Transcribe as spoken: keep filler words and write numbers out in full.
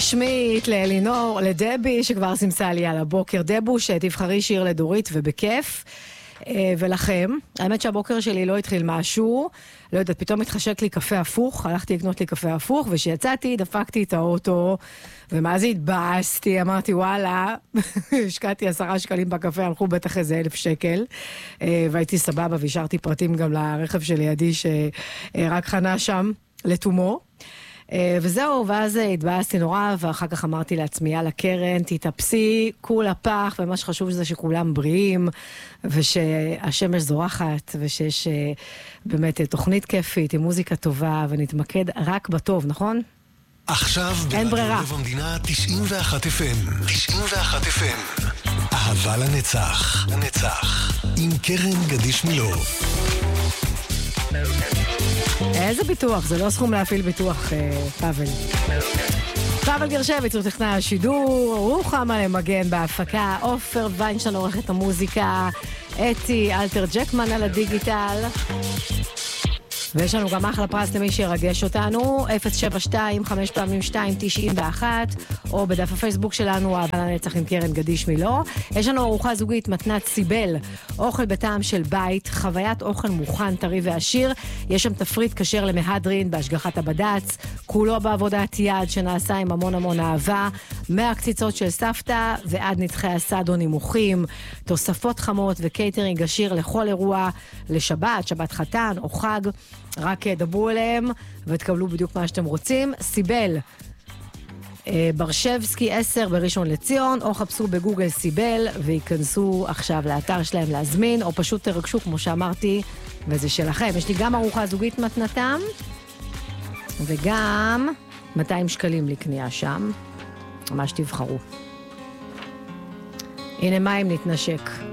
שמית לאלינור, לדבי שכבר סימסה לי על הבוקר. דבו שתבחרי שיר לדורית ובכיף. ולכם, האמת שהבוקר שלי לא התחיל משהו, לא יודעת, פתאום התחשק לי קפה הפוך, הלכתי לקנות לי קפה הפוך, ושיצאתי דפקתי את האוטו, ומה זה התבאסתי, אמרתי וואלה, השקעתי עשרה שקלים בקפה, הלכו בטח איזה אלף שקל, והייתי סבבה, והשארתי פרטים גם לרכב שלידי שרק חנה שם לתומו, וזהו, ואז התבאסתי נורא, ואחר כך אמרתי לעצמי, יאללה קרן, תתאפסי, כולה פח, ומה שחשוב זה שכולם בריאים, ושהשמש זורחת, ושיש באמת תוכנית כיפית, עם מוזיקה טובה, ונתמקד רק בטוב, נכון? עכשיו אין ברירה. ברדיו המדינה תשעים ואחת אף אם. תשעים ואחת אף אם. אהבה לנצח. לנצח. עם קרן גדיש מילוא. איזה ביטוח? זה לא סכום להפעיל ביטוח, פאבל. פאבל גרשביץ הוא טכנאי השידור, רוחמה למגן בהפקה, עופר ויינשטיין עורך את המוזיקה, אתי אלתר ג'קמן על הדיגיטל. ויש לנו גם אחלה פרס למי שירגש אותנו, אפס שבע שתיים חמש פעמים שתיים תשעים ואחת, או בדף הפייסבוק שלנו, אהבה לנצח עם קרן גדיש מילוא. יש לנו ארוחה זוגית מתנת סיבל, אוכל בטעם של בית, חוויית אוכל מוכן, טרי ועשיר. יש שם תפריט כשר למהדרין בהשגחת הבד"ץ, כולו בעבודת יד שנעשה עם המון המון אהבה, מהקציצות של סבתא ועד נתחי הסד או נימוכים, תוספות חמות וקייטרינג עשיר לכל אירוע, לשבת, שבת חתן או חג. רק דברו אליהם ותקבלו בדיוק מה שאתם רוצים. סיבל, ברשבסקי עשר בראשון לציון, או חפשו בגוגל סיבל וייכנסו עכשיו לאתר שלהם להזמין, או פשוט תרגשו כמו שאמרתי, וזה שלכם. יש לי גם ארוחה זוגית מתנתם, וגם מאתיים שקלים לקנייה שם, מה שתבחרו. הנה מים נתנשק.